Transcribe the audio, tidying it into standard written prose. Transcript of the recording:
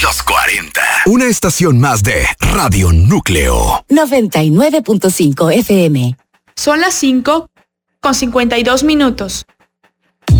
Los 40. Una estación más de Radio Núcleo. 99.5 FM. Son las 5:52.